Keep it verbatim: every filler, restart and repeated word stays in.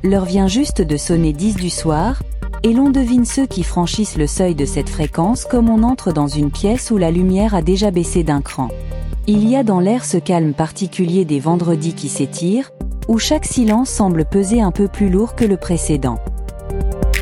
L'heure vient juste de sonner dix du soir, et l'on devine ceux qui franchissent le seuil de cette fréquence comme on entre dans une pièce où la lumière a déjà baissé d'un cran. Il y a dans l'air ce calme particulier des vendredis qui s'étirent, où chaque silence semble peser un peu plus lourd que le précédent.